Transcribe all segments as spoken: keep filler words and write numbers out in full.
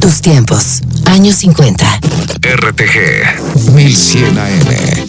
Tus tiempos, años cincuenta. R T G mil cien A M.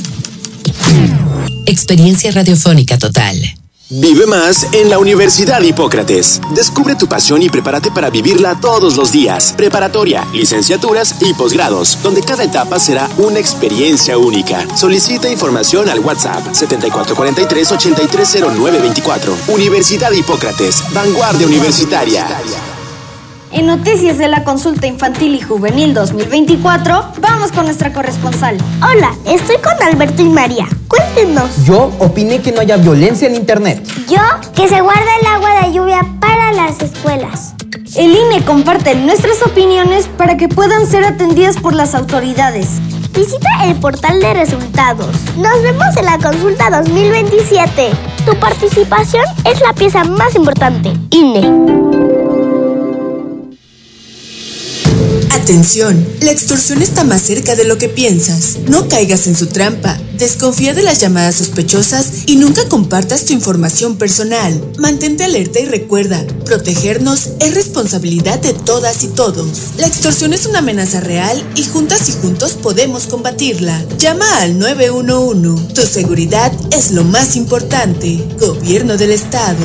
Experiencia radiofónica total. Vive más en la Universidad Hipócrates. Descubre tu pasión y prepárate para vivirla todos los días. Preparatoria, licenciaturas y posgrados, donde cada etapa será una experiencia única. Solicita información al WhatsApp setenta y cuatro cuarenta y tres, ochenta y tres cero nueve veinticuatro. Universidad Hipócrates, vanguardia universitaria. En noticias de la consulta infantil y juvenil dos mil veinticuatro, vamos con nuestra corresponsal. Hola, estoy con Alberto y María. Cuéntenos. Yo opiné que no haya violencia en internet. Yo, que se guarda el agua de lluvia para las escuelas. El I N E comparte nuestras opiniones para que puedan ser atendidas por las autoridades. Visita el portal de resultados. Nos vemos en la consulta dos mil veintisiete. Tu participación es la pieza más importante. I N E. Atención, la extorsión está más cerca de lo que piensas. No caigas en su trampa. Desconfía de las llamadas sospechosas y nunca compartas tu información personal. Mantente alerta y recuerda, protegernos es responsabilidad de todas y todos. La extorsión es una amenaza real y juntas y juntos podemos combatirla. Llama al nueve uno uno. Tu seguridad es lo más importante. Gobierno del Estado.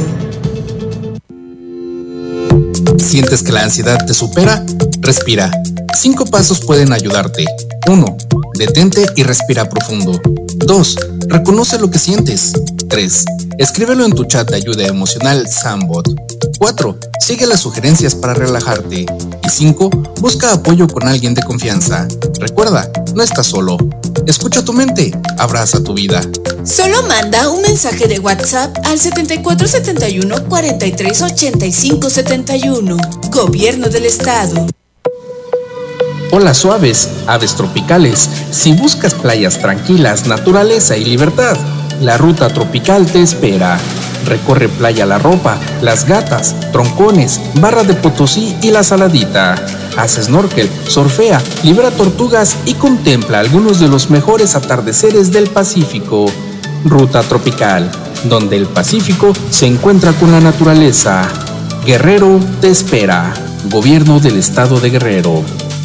¿Sientes que la ansiedad te supera? Respira. Cinco pasos pueden ayudarte. uno. Detente y respira profundo. dos. Reconoce lo que sientes. tres. Escríbelo en tu chat de ayuda emocional Sambot. cuatro. Sigue las sugerencias para relajarte. Y cinco. Busca apoyo con alguien de confianza. Recuerda, no estás solo. Escucha tu mente. Abraza tu vida. Solo manda un mensaje de WhatsApp al setenta y cuatro setenta y uno, cuarenta y tres ochenta y cinco setenta y uno. Gobierno del Estado. Hola suaves, aves tropicales. Si buscas playas tranquilas, naturaleza y libertad, la ruta tropical te espera. Recorre Playa La Ropa, Las Gatas, Troncones, Barra de Potosí y La Saladita. Haz snorkel, surfea, libera tortugas y contempla algunos de los mejores atardeceres del Pacífico. Ruta tropical, donde el Pacífico se encuentra con la naturaleza. Guerrero te espera. Gobierno del Estado de Guerrero.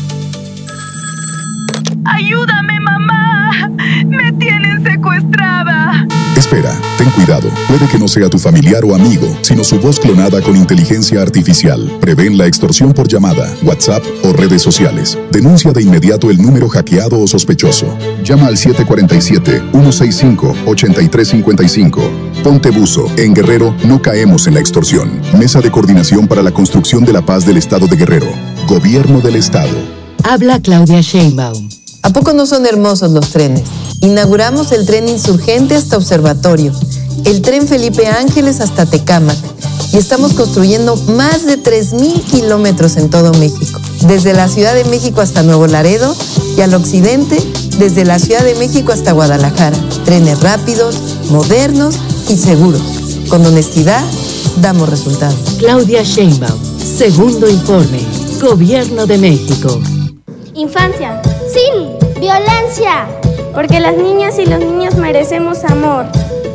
¡Ayúdame, mamá! ¡Me tienen secuestrada! Espera, ten cuidado. Puede que no sea tu familiar o amigo, sino su voz clonada con inteligencia artificial. Prevén la extorsión por llamada, WhatsApp o redes sociales. Denuncia de inmediato el número hackeado o sospechoso. Llama al siete cuatro siete, uno seis cinco, ocho tres cinco cinco. Ponte buzo. En Guerrero no caemos en la extorsión. Mesa de Coordinación para la Construcción de la Paz del Estado de Guerrero. Gobierno del Estado. Habla Claudia Sheinbaum. ¿A poco no son hermosos los trenes? Inauguramos el tren Insurgente hasta Observatorio, el tren Felipe Ángeles hasta Tecámac y estamos construyendo más de tres mil kilómetros en todo México, desde la Ciudad de México hasta Nuevo Laredo y al occidente, desde la Ciudad de México hasta Guadalajara. Trenes rápidos, modernos y seguros. Con honestidad, damos resultados. Claudia Sheinbaum, segundo informe, Gobierno de México. Infancia, sin violencia, porque las niñas y los niños merecemos amor,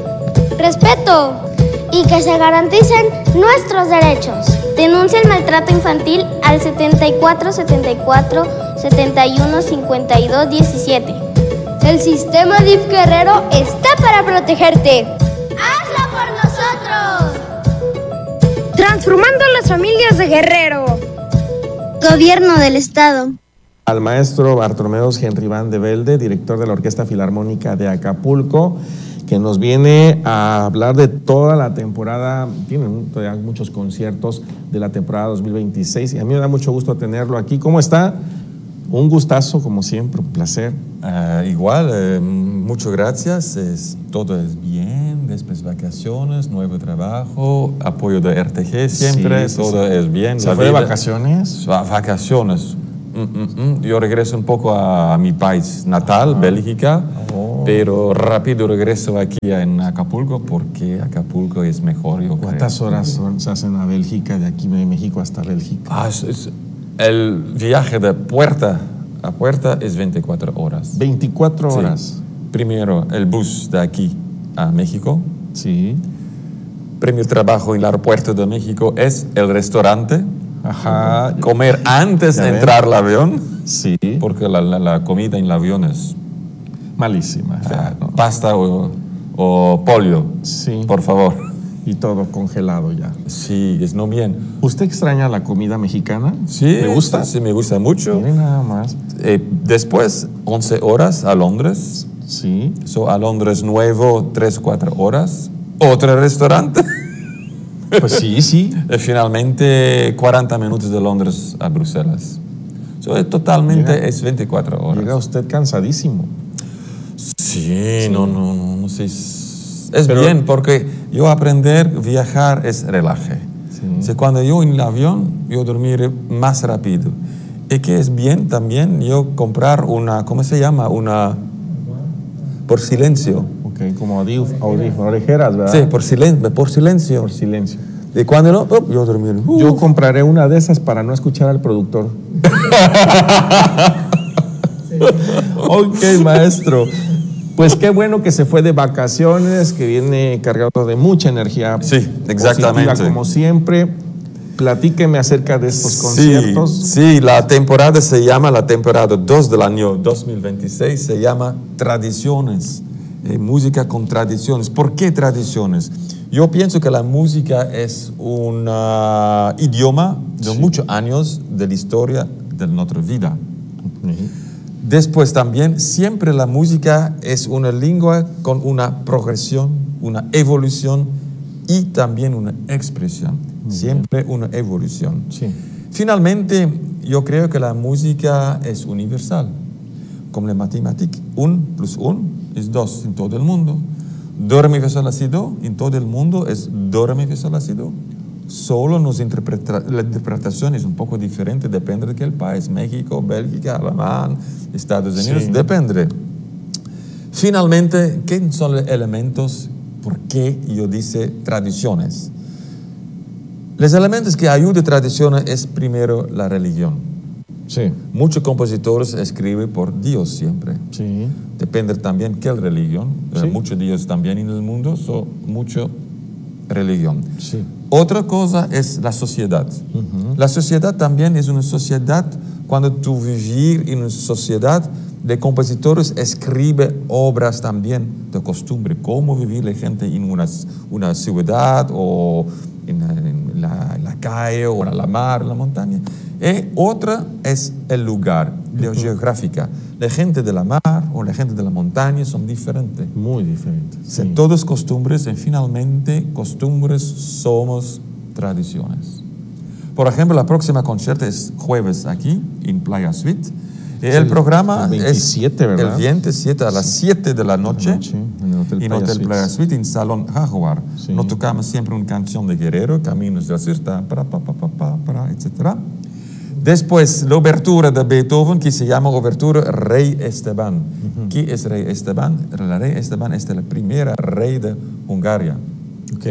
respeto y que se garanticen nuestros derechos. Denuncia el maltrato infantil al setenta y cuatro setenta y cuatro, setenta y uno cincuenta y dos diecisiete. El sistema D I F Guerrero está para protegerte. ¡Hazlo por nosotros! Transformando las familias de Guerrero. Gobierno del Estado. Al maestro Bartolomeo Henry Van de Velde, director de la Orquesta Filarmónica de Acapulco, que nos viene a hablar de toda la temporada. Tienen todavía muchos conciertos de la temporada dos mil veintiséis y a mí me da mucho gusto tenerlo aquí. ¿Cómo está? Un gustazo, como siempre, un placer. Uh, igual, eh, muchas gracias. Es, todo es bien, después vacaciones, nuevo trabajo, apoyo de R T G siempre, sí, sí, todo sí. es bien. ¿Se fue de vacaciones? Vacaciones. Mm, mm, mm. Yo regreso un poco a, a mi país natal, ah. Bélgica, oh. pero rápido regreso aquí en Acapulco porque Acapulco es mejor, yo ¿Cuántas creo. horas son, se hacen a Bélgica, de aquí de México hasta Bélgica? Ah, es, es, el viaje de puerta a puerta es veinticuatro horas. veinticuatro horas. Sí. Primero el bus de aquí a México. Sí. Primer trabajo en el aeropuerto de México es el restaurante. Ajá. Comer antes Ya de ven. entrar al avión. Sí. Porque la, la- la comida en el avión es Malísima. ah, pasta o, o pollo. Sí. Por favor. Y todo congelado ya. Sí, es no bien. ¿Usted extraña la comida mexicana? Sí. ¿Le gusta? Sí, me gusta mucho. Mire nada más. Eh, después, once horas a Londres. Sí. So, a Londres nuevo, tres, cuatro horas. Otro restaurante. Pues sí, sí. Y finalmente, cuarenta minutos de Londres a Bruselas. So, es totalmente, Llega- es veinticuatro horas. Llega usted cansadísimo. Sí, no, no, no, no sé. Es, es Pero- bien, porque yo aprender, viajar es relaje. O sea, cuando yo en el avión, yo dormir más rápido. Y que es bien también yo comprar una, ¿cómo se llama? Una, por silencio. Ok, como audíf- audíf- orejeras, ¿verdad? Sí, por silencio. Por silencio. Por silencio. Y cuando no, oh, yo dormir. Uh. Yo compraré una de esas para no escuchar al productor. Ok, maestro. Pues qué bueno que se fue de vacaciones, que viene cargado de mucha energía. Sí, exactamente. positiva, como siempre. Platíqueme acerca de estos Sí, conciertos. sí, la temporada se llama, la temporada dos del año dos mil veintiséis se llama Tradiciones, eh, música con tradiciones. ¿Por qué tradiciones? Yo pienso que la música es un ah, idioma de muchos años de la historia de nuestra vida. Después también, siempre la música es una lengua con una progresión, una evolución y también una expresión. Siempre una evolución. Sí. Finalmente, yo creo que la música es universal. Como la matemática, un plus un es dos en todo el mundo. Do, re, mi, fa, sol, la, si, do en todo el mundo es do, re, mi, fa, sol, la, si, do. Solo nos interpreta, la interpretación es un poco diferente, depende de qué país, México, Bélgica, Alemán, Estados Unidos, Sí. depende. Finalmente, ¿qué son los elementos? ¿Por qué yo dice tradiciones? Los elementos que ayudan a tradiciones es primero la religión. Sí. Muchos compositores escriben por Dios siempre. Sí. Depende también qué religión. Sí. Eh, muchos dioses también en el mundo, son mucho religión. Sí. Otra cosa es la sociedad. Ujú. La sociedad también es una sociedad, cuando tú vivir en una sociedad, de compositores escriben obras también de costumbre, cómo vivir la gente en una, una ciudad o en, en la, en la calle o en la mar, en la montaña. Y otra es el lugar, la geográfica. La gente de la mar o la gente de la montaña son diferentes. Muy diferentes. Son Sí. todas costumbres y finalmente costumbres somos tradiciones. Por ejemplo, la próxima concierto es jueves aquí en Playa Suite. Y el, El- programa el veintisiete, es ¿verdad? el veintisiete a las siete de la noche, noche, en el Hotel en Playa Hotel Suites. Playa Suite, en Salón Jaguar. Sí. Nos tocamos siempre una canción de Guerrero, Caminos de la Cirta, para, para, para, para, para, etcétera. Después, la obertura de Beethoven, que se llama Obertura Rey Esteban. ¿Quién es Rey Esteban? El Rey Esteban es el primer rey de Hungría. Ok.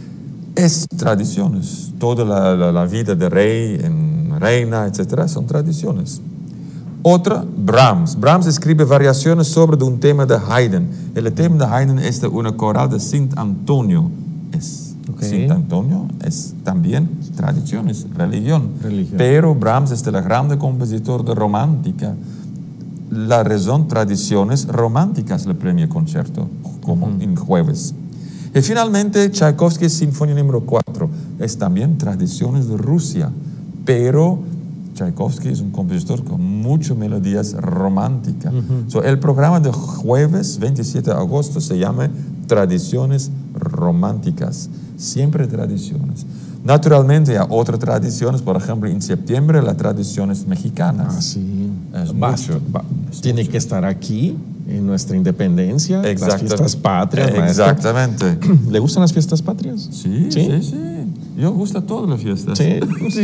Es tradiciones. Toda la, la, la vida de rey, en reina, etcétera, son tradiciones. Otra, Brahms. Brahms escribe variaciones sobre un tema de Haydn. El tema de Haydn es de una coral de Sant Antonio. Es Ok. Sant Antonio es también tradiciones, religión. Religión. Pero Brahms es el grande compositor de romántica. La razón, tradiciones románticas, el premio concierto, como en jueves. Y finalmente, Tchaikovsky, Sinfonía número cuatro, es también tradiciones de Rusia, pero Tchaikovsky es un compositor con muchas melodías románticas. So, el programa de jueves, veintisiete de agosto, se llama Tradiciones Románticas. Siempre tradiciones. Naturalmente hay otras tradiciones, por ejemplo, en septiembre las tradiciones mexicanas. Ah, sí. Es Basta, mucho. ba- tiene que estar aquí en nuestra independencia, las Exacta- fiestas patrias. maestro. Exactamente. ¿Le gustan las fiestas patrias? Sí, sí, sí. sí. Yo gusta todas las fiestas. Sí. sí.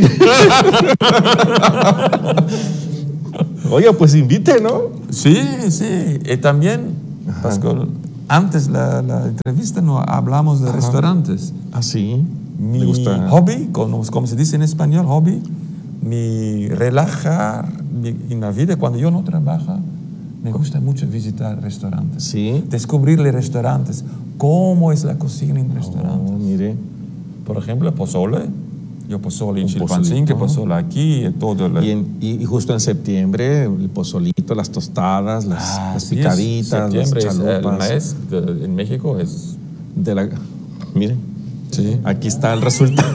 Oiga, pues invite, ¿no? Sí, sí. Y también, Pascual, antes la, la entrevista no hablamos de Ajá. restaurantes. Ah, sí. Mi ¿Le gusta? hobby, como, como se dice en español, hobby, mi relajar mi, en la vida, cuando yo no trabajo, me gusta mucho visitar restaurantes. Sí. Descubrirle restaurantes, cómo es la cocina en restaurantes. Oh, mire. Por ejemplo, pozole Yo pozole en Chilpancingo, pozole aquí, todo. Y, en, y, y justo en septiembre, el pozolito, las tostadas, las, ah, las sí, picaditas, las chalupas. Es, el mes de, en México es... De la, miren, sí. Aquí está el resultado.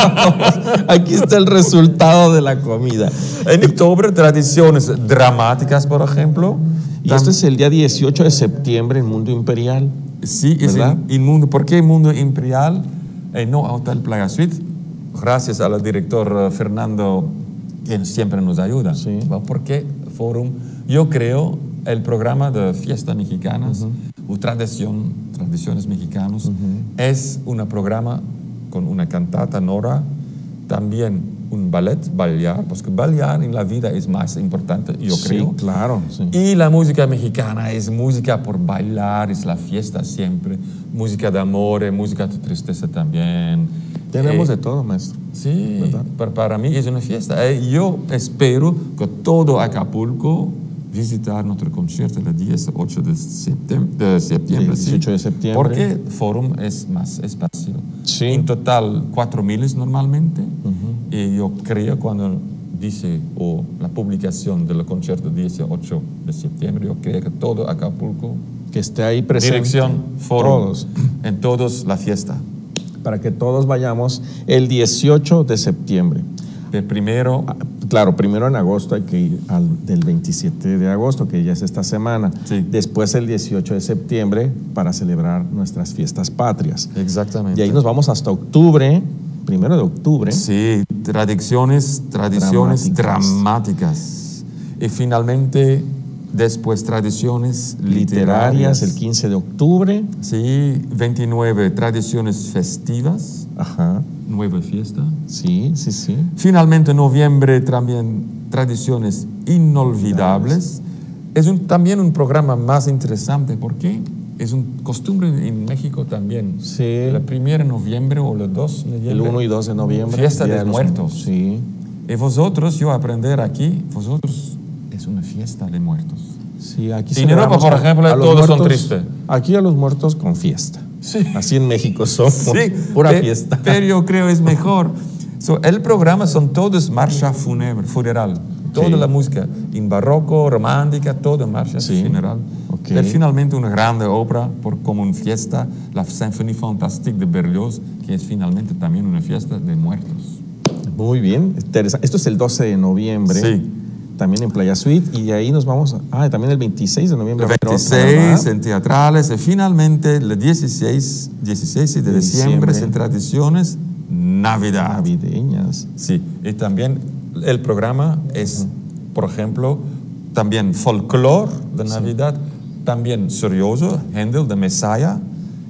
Aquí está el resultado de la comida. En octubre, tradiciones dramáticas, por ejemplo. Y esto es el día dieciocho de septiembre en Mundo Imperial. Sí, es el, el mundo. ¿Por qué Mundo Imperial? Eh, no Hotel Playa Suite. Gracias al director Fernando, que siempre nos ayuda. Sí. Porque Forum, yo creo, el programa de fiestas mexicanas, uh-huh. o tradición, tradiciones mexicanas, uh-huh. es un programa con una cantata Nora, también un ballet, bailar, porque bailar en la vida es más importante, yo sí, creo. Claro, sí. Y la música mexicana es música por bailar, es la fiesta siempre, música de amor, música de tristeza también. Tenemos eh, de todo, maestro. Sí, para, para mí es una fiesta. Eh, yo espero que todo Acapulco visitar nuestro concierto el dieciocho de septiembre. De septiembre sí, dieciocho de septiembre. Porque Forum es más espacio. Sí. En total, cuatro mil normalmente. Uh-huh. Y yo creo cuando dice o la publicación del concierto dieciocho de septiembre, yo creo que todo Acapulco... Que esté ahí presente. Dirección Forum. Todos. En todos la fiesta. Para que todos vayamos el dieciocho de septiembre. El primero... Claro, primero en agosto hay que ir al del veintisiete de agosto, que ya es esta semana. Sí. Después el dieciocho de septiembre para celebrar nuestras fiestas patrias. Exactamente. Y ahí nos vamos hasta octubre, primero de octubre. Sí, tradiciones, tradiciones dramáticas. dramáticas. Y finalmente... Después, tradiciones literarias. literarias. El quince de octubre. Sí, veintinueve, tradiciones festivas. Ajá. Nueva fiesta. Sí, sí, sí. Finalmente, noviembre, también tradiciones inolvidables. Es un, también un programa más interesante porque es una costumbre en México también. Sí. El primero de noviembre o el dos de noviembre. El uno y dos de noviembre. Fiesta de los muertos. Sí. Y vosotros, yo aprender aquí, vosotros... Es una fiesta de muertos. Sí, aquí en Europa, por ejemplo, todos muertos, son tristes. Aquí a los muertos con fiesta. Sí. Así en México somos. Sí, pura pe fiesta. Pero yo creo es mejor. So, el programa son todos marcha fúnebre, funeral. Toda sí. la música, en barroco, romántica, todo marcha sí. funeral. Okay. Pero finalmente una grande obra, por, como una fiesta, la Symphonie Fantastique de Berlioz, que es finalmente también una fiesta de muertos. Muy bien, interesante. Esto es el doce de noviembre. Sí. También en Playa Suite, y de ahí nos vamos a... Ah, también el veintiséis de noviembre. El veintiséis en teatrales, y finalmente el dieciséis, dieciséis de, de diciembre, diciembre en tradiciones Navidad. Navideñas. Sí, y también el programa es, uh-huh. por ejemplo, también folclore de Navidad, sí. también serioso, Händel de Messiah,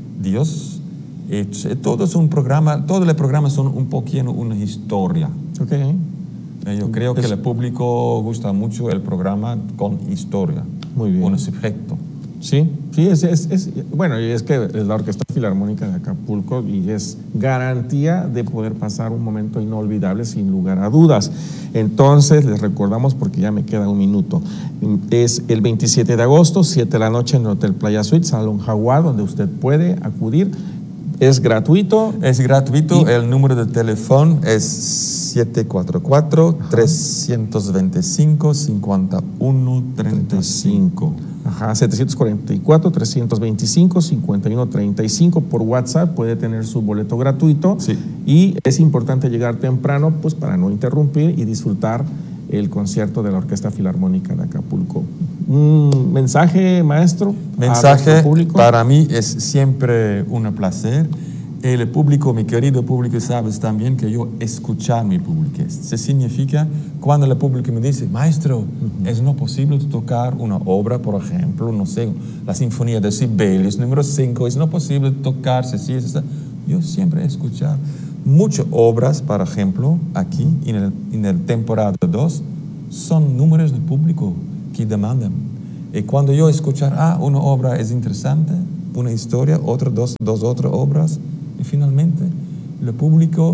Dios. Y todo es un programa, todos los programas son un poquito una historia. Ok. Yo creo que el público gusta mucho el programa con historia. Muy bien. Con sujeto. Sí, sí, es, es, es, bueno, y es que es la Orquesta Filarmónica de Acapulco y es garantía de poder pasar un momento inolvidable sin lugar a dudas. Entonces, les recordamos, porque ya me queda un minuto, es el veintisiete de agosto, siete de la noche en el Hotel Playa Suite, Salón Jaguar, donde usted puede acudir. Es gratuito. Es gratuito. Y el número de teléfono es siete cuatro cuatro, tres dos cinco, cinco uno tres cinco. Ajá, siete cuatro cuatro, tres dos cinco, cinco uno tres cinco. Por WhatsApp puede tener su boleto gratuito. Sí. Y es importante llegar temprano, pues para no interrumpir y disfrutar el concierto de la Orquesta Filarmónica de Acapulco. Un mensaje, maestro. Mensaje, para mí es siempre un placer. El público, mi querido público, sabes también que yo escuchar mi público. Eso significa cuando el público me dice, maestro, uh-huh. es no posible tocar una obra, por ejemplo, no sé, la Sinfonía de Sibelius, número cinco, es no posible tocar, si sí, es yo siempre escuchar. Muchas obras, por ejemplo, aquí en el, en el temporada dos, son números de público que demandan. Y cuando yo escuchar, ah, una obra es interesante, una historia, otra, dos, dos otras obras, y finalmente el público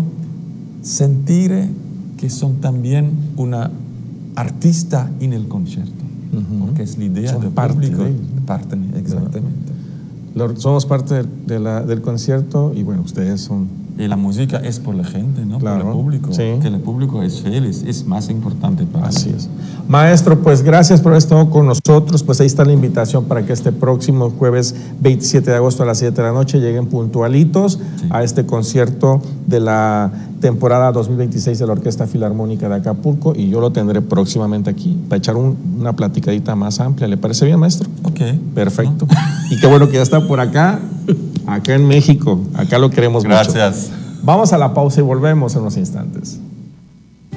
sentir que son también una artista en el concierto, uh-huh. porque es la idea son del parte público. De parte, exactamente. Somos parte de la, del concierto y bueno, ustedes son Y la música es por la gente, ¿no? Claro, por el público. sí. Que el público es feliz, es más importante para Así mí. es. Maestro, pues gracias por haber estado con nosotros. Pues ahí está la invitación para que este próximo jueves veintisiete de agosto a las siete de la noche lleguen puntualitos sí. a este concierto de la temporada dos mil veintiséis de la Orquesta Filarmónica de Acapulco, y yo lo tendré próximamente aquí para echar un, una platicadita más amplia. ¿Le parece bien, maestro? Ok. Perfecto. ¿No? Y qué bueno que ya está por acá, acá en México. Acá lo queremos Gracias. mucho. Gracias. Vamos a la pausa y volvemos en unos instantes.